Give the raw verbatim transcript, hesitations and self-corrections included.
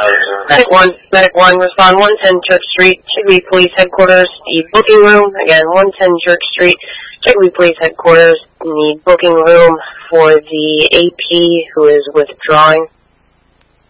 Medic one, Medic one, respond one ten Church Street, Chigley Police Headquarters, need booking room. Again, one ten Church Street, Chigley Police Headquarters, need booking room for the A P who is withdrawing.